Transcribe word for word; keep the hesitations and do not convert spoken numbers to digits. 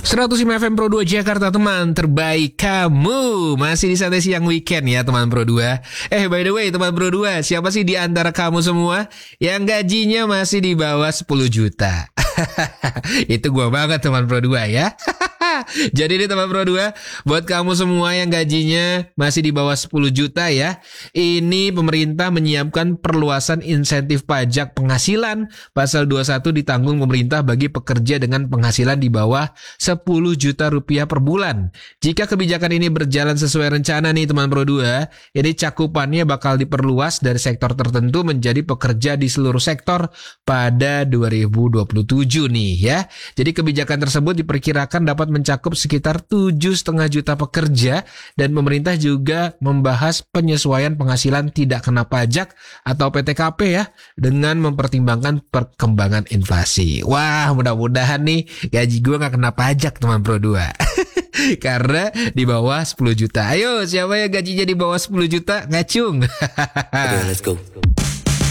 seratus lima F M Pro dua Jakarta, teman terbaik kamu. Masih di Santai Siang Weekend ya teman Pro dua. Eh by the way teman Pro dua, siapa sih di antara kamu semua yang gajinya masih di bawah sepuluh juta? Itu gua banget teman Pro dua ya. Jadi nih teman Pro dua, buat kamu semua yang gajinya masih di bawah sepuluh juta ya, ini pemerintah menyiapkan perluasan insentif pajak penghasilan. Pasal dua puluh satu ditanggung pemerintah bagi pekerja dengan penghasilan di bawah sepuluh juta rupiah per bulan. Jika kebijakan ini berjalan sesuai rencana nih teman Pro dua, ini cakupannya bakal diperluas dari sektor tertentu menjadi pekerja di seluruh sektor pada dua ribu dua puluh tujuh nih ya. Jadi kebijakan tersebut diperkirakan dapat mencakup sekitar tujuh koma lima juta pekerja, dan pemerintah juga membahas penyesuaian penghasilan tidak kena pajak atau P T K P ya, dengan mempertimbangkan perkembangan inflasi. Wah, mudah-mudahan nih gaji gue gak kena pajak teman Pro dua. Karena di bawah sepuluh juta. Ayo, siapa yang gajinya di bawah sepuluh juta? Ngacung. Okay, let's go.